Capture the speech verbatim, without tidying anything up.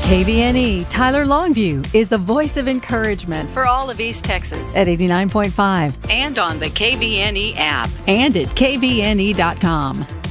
K V N E Tyler Longview is the voice of encouragement for all of East Texas at eighty-nine point five and on the K V N E app and at K V N E dot com.